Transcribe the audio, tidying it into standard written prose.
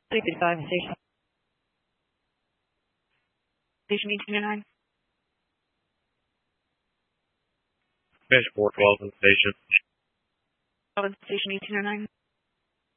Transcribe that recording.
355 station. Station 1809. Fish 412 in the station. Station 1809.